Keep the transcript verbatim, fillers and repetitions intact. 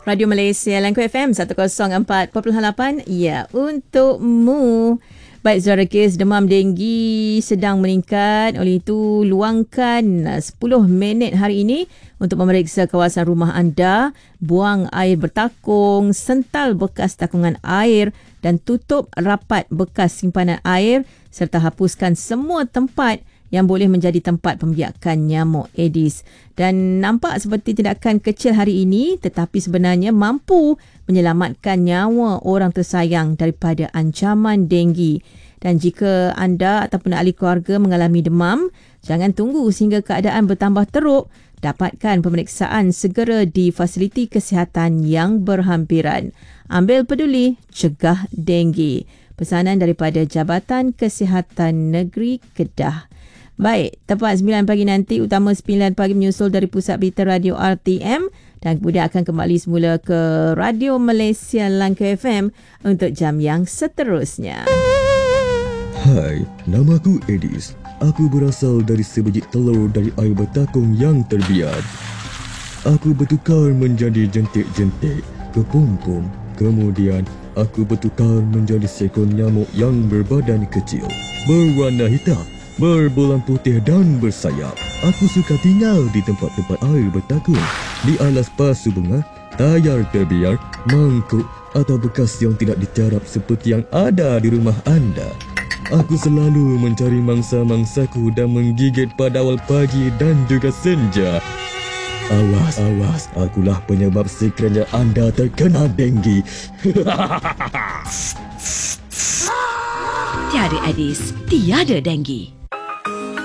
Radio Malaysia Langko F M seratus empat perpuluhan lapan. Ya, untukmu. Baik, saudara, kes demam denggi sedang meningkat. Oleh itu, luangkan sepuluh minit hari ini untuk memeriksa kawasan rumah anda, buang air bertakung, sental bekas takungan air dan tutup rapat bekas simpanan air serta hapuskan semua tempat yang boleh menjadi tempat pembiakan nyamuk Aedes. Dan nampak seperti tindakan kecil hari ini tetapi sebenarnya mampu menyelamatkan nyawa orang tersayang daripada ancaman denggi. Dan jika anda ataupun ahli keluarga mengalami demam, jangan tunggu sehingga keadaan bertambah teruk. Dapatkan pemeriksaan segera di fasiliti kesihatan yang berhampiran. Ambil peduli, cegah denggi. Pesanan daripada Jabatan Kesihatan Negeri Kedah. Baik, tepat sembilan pagi nanti, utama sembilan pagi menyusul dari Pusat Berita Radio R T M dan kemudian akan kembali semula ke Radio Malaysia Langko F M untuk jam yang seterusnya. Hai, namaku Aedes. Aku berasal dari sebiji telur dari air bertakung yang terbiar. Aku bertukar menjadi jentik-jentik ke pom-pom. Kemudian, aku bertukar menjadi seekor nyamuk yang berbadan kecil, berwarna hitam, berbulan putih dan bersayap. Aku suka tinggal di tempat-tempat air bertakung, di alas pasu bunga, tayar terbiar, mangkuk atau bekas yang tidak dicarap seperti yang ada di rumah anda. Aku selalu mencari mangsa-mangsaku dan menggigit pada awal pagi dan juga senja. Awas, awas, akulah penyebab sekiranya anda terkena denggi. Tiada Aedes, tiada denggi.